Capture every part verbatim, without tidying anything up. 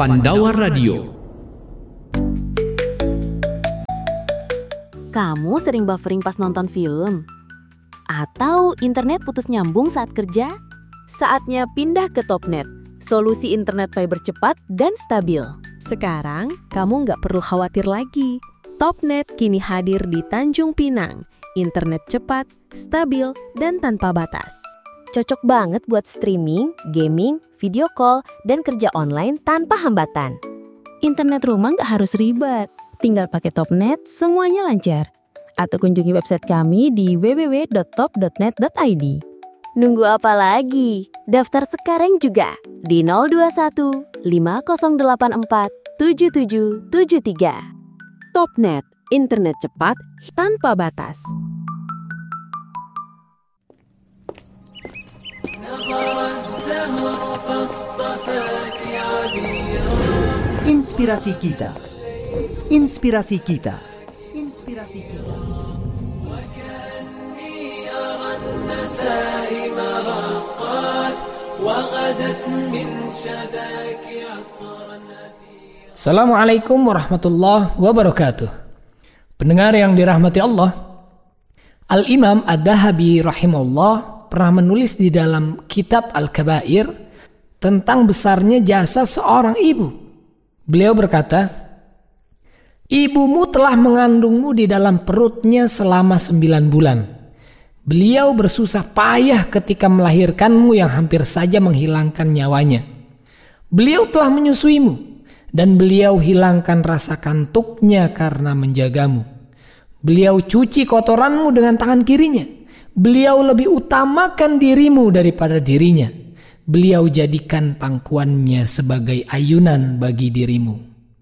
Pandawa Radio. Kamu sering buffering pas nonton film? Atau internet putus nyambung saat kerja? Saatnya pindah ke Topnet, solusi internet fiber cepat dan stabil. Sekarang, kamu nggak perlu khawatir lagi. Topnet kini hadir di Tanjung Pinang. Internet cepat, stabil, dan tanpa batas. Cocok banget buat streaming, gaming, video call, dan kerja online tanpa hambatan. Internet rumah nggak harus ribet. Tinggal pakai Topnet, semuanya lancar. Atau kunjungi website kami di w w w dot top dot net dot i d. Nunggu apa lagi? Daftar sekarang juga di nol dua satu lima nol delapan empat tujuh tujuh tujuh tiga. Topnet, internet cepat tanpa batas. Inspirasi kita, inspirasi kita, inspirasi kita. Assalamualaikum warahmatullahi wabarakatuh. Pendengar yang dirahmati Allah, Al-Imam Ad-Dahabi rahimahullah pernah menulis di dalam kitab Al-Kabair tentang besarnya jasa seorang ibu. Beliau berkata, ibumu telah mengandungmu di dalam perutnya selama sembilan bulan. Beliau bersusah payah ketika melahirkanmu yang hampir saja menghilangkan nyawanya. Beliau telah menyusuimu dan beliau hilangkan rasa kantuknya karena menjagamu. Beliau cuci kotoranmu dengan tangan kirinya. Beliau lebih utamakan dirimu daripada dirinya. Beliau jadikan pangkuannya sebagai ayunan bagi dirimu.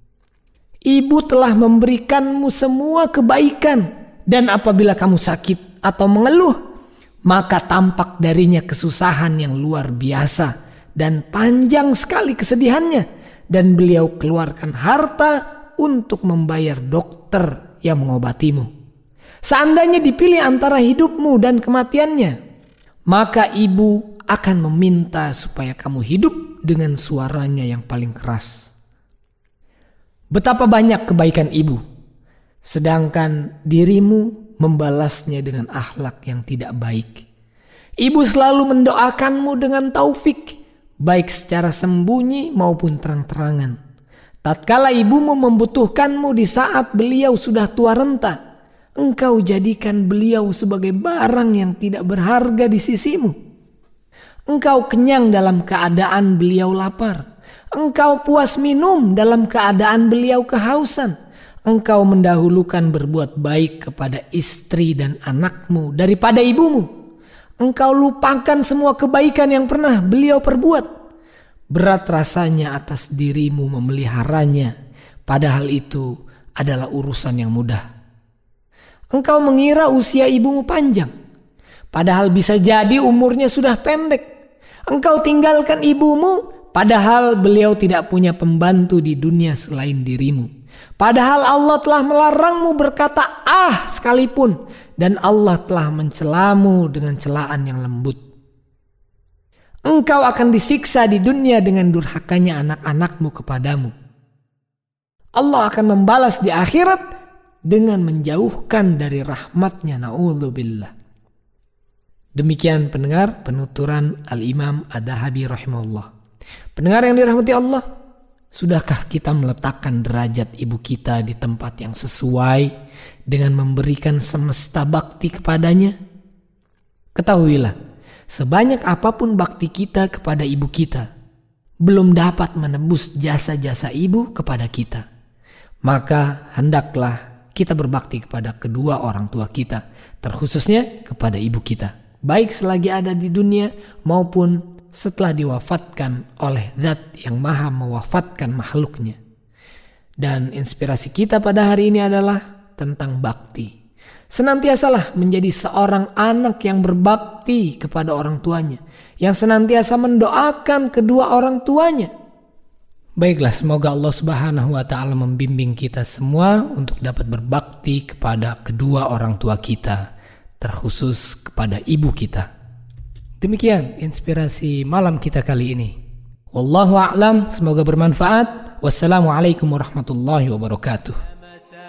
Ibu telah memberikanmu semua kebaikan, dan apabila kamu sakit atau mengeluh, maka tampak darinya kesusahan yang luar biasa dan panjang sekali kesedihannya, dan beliau keluarkan harta untuk membayar dokter yang mengobatimu. Seandainya dipilih antara hidupmu dan kematiannya, maka ibu akan meminta supaya kamu hidup dengan suaranya yang paling keras. Betapa banyak kebaikan ibu, sedangkan dirimu membalasnya dengan akhlak yang tidak baik. Ibu selalu mendoakanmu dengan taufik, baik secara sembunyi maupun terang-terangan. Tatkala ibumu membutuhkanmu di saat beliau sudah tua renta, engkau jadikan beliau sebagai barang yang tidak berharga di sisimu. Engkau kenyang dalam keadaan beliau lapar. Engkau puas minum dalam keadaan beliau kehausan. Engkau mendahulukan berbuat baik kepada istri dan anakmu daripada ibumu. Engkau lupakan semua kebaikan yang pernah beliau perbuat. Berat rasanya atas dirimu memeliharanya, padahal itu adalah urusan yang mudah. Engkau mengira usia ibumu panjang, padahal bisa jadi umurnya sudah pendek. Engkau tinggalkan ibumu, padahal beliau tidak punya pembantu di dunia selain dirimu. Padahal Allah telah melarangmu berkata ah sekalipun, dan Allah telah mencelamu dengan celaan yang lembut. Engkau akan disiksa di dunia dengan durhakanya anak-anakmu kepadamu. Allah akan membalas di akhirat dengan menjauhkan dari rahmatnya, na'udzubillah. Demikian pendengar penuturan Al-Imam Ad-Dahabi rahimahullah. Pendengar yang dirahmati Allah, sudahkah kita meletakkan derajat ibu kita di tempat yang sesuai dengan memberikan semesta bakti kepadanya? Ketahuilah, sebanyak apapun bakti kita kepada ibu kita, belum dapat menebus jasa-jasa ibu kepada kita. Maka hendaklah kita berbakti kepada kedua orang tua kita, terkhususnya kepada ibu kita, baik selagi ada di dunia maupun setelah diwafatkan oleh Zat yang maha mewafatkan makhluknya. Dan inspirasi kita pada hari ini adalah tentang bakti. Senantiasalah menjadi seorang anak yang berbakti kepada orang tuanya, yang senantiasa mendoakan kedua orang tuanya. Baiklah, semoga Allah Subhanahu wa taala membimbing kita semua untuk dapat berbakti kepada kedua orang tua kita, terkhusus kepada ibu kita. Demikian inspirasi malam kita kali ini. Wallahu a'lam, semoga bermanfaat. Wassalamualaikum warahmatullahi wabarakatuh.